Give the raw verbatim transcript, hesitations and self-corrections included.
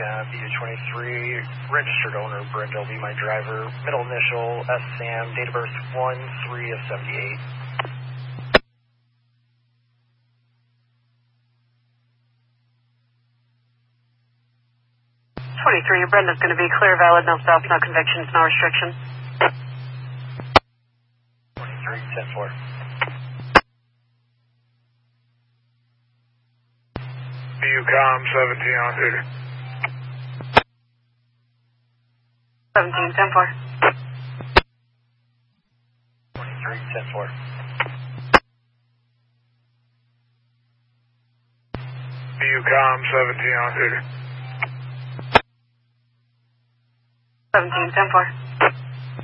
uh, B two twenty-three, registered owner, Brenda will be my driver. Middle initial, S. Sam, date of birth one three of seventy-eight. twenty-three, Brenda's going to be clear, valid, no stops, no convictions, no restrictions. twenty-three, ten four. B U com seventeen on duty. seventeen, ten four. twenty-three, ten four. B U com seventeen on duty. seventeen, ten four.